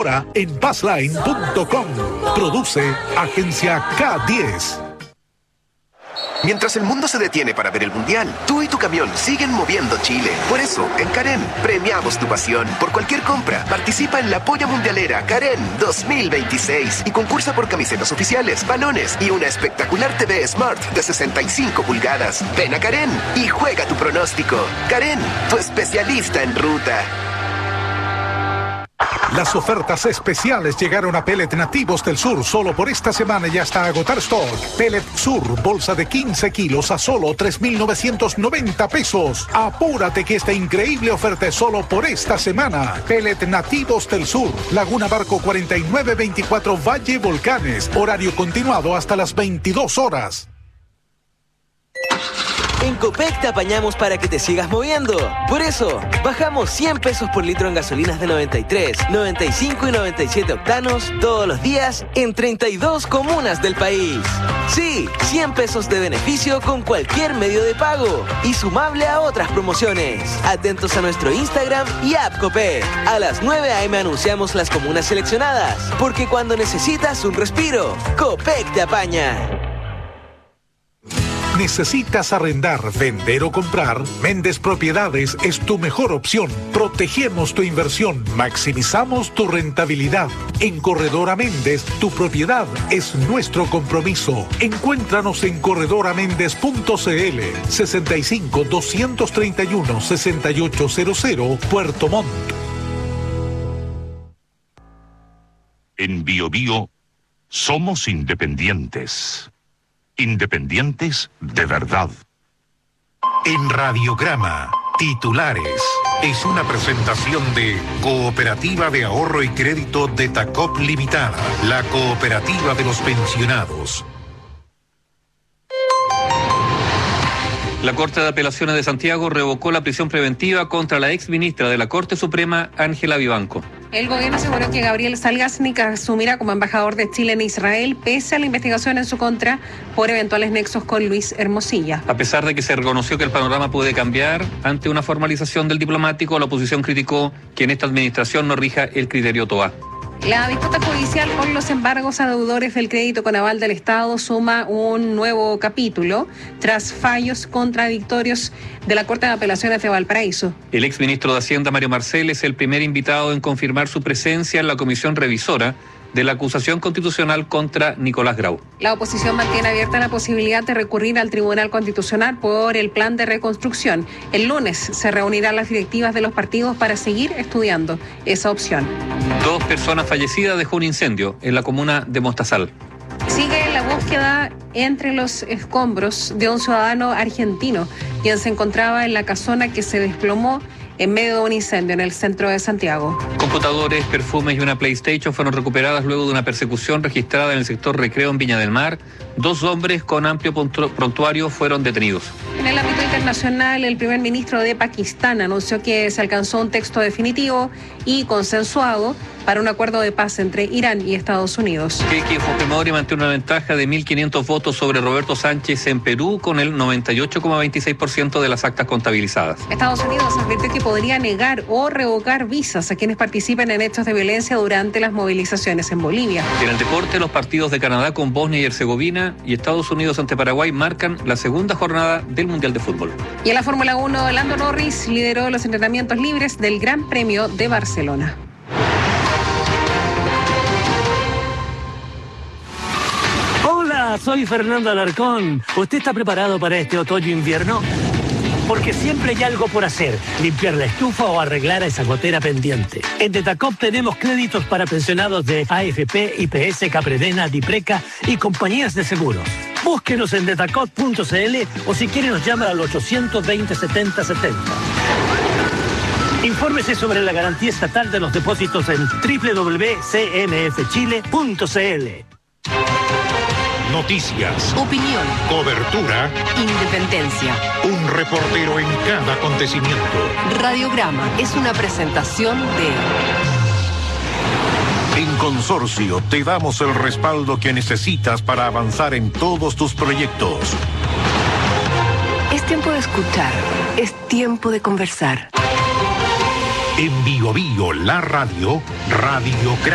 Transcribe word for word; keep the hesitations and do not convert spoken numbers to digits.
ahora en passline punto com. Produce Agencia K diez. Mientras el mundo se detiene para ver el Mundial, tú y tu camión siguen moviendo Chile. Por eso, en Karen, premiamos tu pasión. Por cualquier compra, participa en la Polla Mundialera Karen dos mil veintiséis y concursa por camisetas oficiales, balones y una espectacular T V Smart de sesenta y cinco pulgadas. Ven a Karen y juega tu pronóstico. Karen, tu especialista en ruta. Las ofertas especiales llegaron a Pellet Nativos del Sur solo por esta semana y hasta agotar stock. Pellet Sur, bolsa de quince kilos a solo tres mil novecientos noventa pesos. Apúrate que esta increíble oferta es solo por esta semana. Pellet Nativos del Sur, Laguna Barco cuarenta y nueve veinticuatro Valle Volcanes. Horario continuado hasta las veintidós horas. En Copec te apañamos para que te sigas moviendo. Por eso, bajamos cien pesos por litro en gasolinas de noventa y tres, noventa y cinco y noventa y siete octanos todos los días en treinta y dos comunas del país. Sí, cien pesos de beneficio con cualquier medio de pago y sumable a otras promociones. Atentos a nuestro Instagram y app Copec. A las nueve a eme anunciamos las comunas seleccionadas, porque cuando necesitas un respiro, Copec te apaña. ¿Necesitas arrendar, vender o comprar? Méndez Propiedades es tu mejor opción. Protegemos tu inversión, maximizamos tu rentabilidad. En Corredora Méndez, tu propiedad es nuestro compromiso. Encuéntranos en corredora méndez punto c l, sesenta y cinco, doscientos treinta y uno, sesenta y ocho cero cero, Puerto Montt. En Bio Bio somos independientes. Independientes de verdad. En Radiograma, titulares. Es una presentación de Cooperativa de Ahorro y Crédito de Tacop Limitada, la cooperativa de los pensionados. La Corte de Apelaciones de Santiago revocó la prisión preventiva contra la ex ministra de la Corte Suprema, Ángela Vivanco. El gobierno aseguró que Gabriel Salgásnik asumirá como embajador de Chile en Israel, pese a la investigación en su contra por eventuales nexos con Luis Hermosilla. A pesar de que se reconoció que el panorama puede cambiar ante una formalización del diplomático, la oposición criticó que en esta administración no rija el criterio T O A. La disputa judicial por los embargos a deudores del crédito con aval del Estado suma un nuevo capítulo tras fallos contradictorios de la Corte de Apelaciones de Valparaíso. El exministro de Hacienda, Mario Marcel, es el primer invitado en confirmar su presencia en la comisión revisora de la acusación constitucional contra Nicolás Grau. La oposición mantiene abierta la posibilidad de recurrir al Tribunal Constitucional por el plan de reconstrucción. El lunes se reunirán las directivas de los partidos para seguir estudiando esa opción. Dos personas fallecidas dejó un incendio en la comuna de Mostazal. Sigue la búsqueda entre los escombros de un ciudadano argentino, quien se encontraba en la casona que se desplomó en medio de un incendio en el centro de Santiago. Computadores, perfumes y una PlayStation fueron recuperadas luego de una persecución registrada en el sector Recreo en Viña del Mar. Dos hombres con amplio prontuario fueron detenidos. En el ámbito internacional, el primer ministro de Pakistán anunció que se alcanzó un texto definitivo y consensuado para un acuerdo de paz entre Irán y Estados Unidos. Keke Fujimori mantiene una ventaja de mil quinientos votos sobre Roberto Sánchez en Perú con el noventa y ocho coma veintiséis por ciento de las actas contabilizadas. Estados Unidos advirtió que podría negar o revocar visas a quienes participen en hechos de violencia durante las movilizaciones en Bolivia. En el deporte, los partidos de Canadá con Bosnia y Herzegovina y Estados Unidos ante Paraguay marcan la segunda jornada del Mundial de Fútbol. Y en la Fórmula uno, Lando Norris lideró los entrenamientos libres del Gran Premio de Barcelona. Hola, soy Fernando Alarcón. ¿Usted está preparado para este otoño-invierno? Porque siempre hay algo por hacer, limpiar la estufa o arreglar esa gotera pendiente. En Detacop tenemos créditos para pensionados de A F P, I P S, Capredena, Dipreca y compañías de seguros. Búsquenos en detacop punto c l o si quiere nos llama al ochocientos veinte, setenta setenta. Infórmese sobre la garantía estatal de los depósitos en doble u doble u doble u punto c m f chile punto c l. Noticias, opinión, cobertura, independencia. Un reportero en cada acontecimiento. Radiograma es una presentación de... En Consorcio te damos el respaldo que necesitas para avanzar en todos tus proyectos. Es tiempo de escuchar, es tiempo de conversar. En Bio Bio, la radio, Radio